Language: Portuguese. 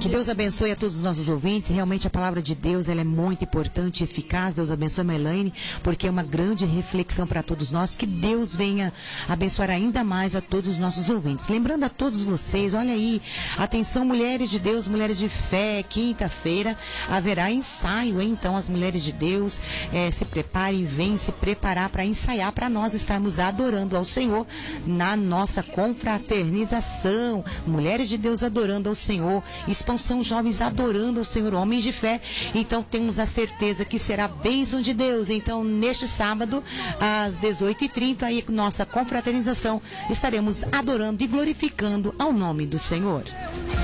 Que Deus abençoe a todos os nossos ouvintes. Realmente a palavra de Deus, ela é muito importante e eficaz. Deus abençoe a Melaine, porque é uma grande reflexão para todos nós. Que Deus venha abençoar ainda mais a todos os nossos ouvintes. Lembrando a todos vocês, olha aí, atenção mulheres de Deus, mulheres de fé, quinta-feira haverá ensaio, hein? Então as mulheres de Deus se preparem, venham se preparar para ensaiar, para nós estarmos adorando ao Senhor na nossa confraternização. Mulheres de Deus adorando ao Senhor, expansão jovens adorando ao Senhor, homens de fé. Então temos a certeza que será bênção de Deus. Então neste sábado às 18h30 aí nossa confraternização, estaremos adorando e glorificando ao nome do Senhor.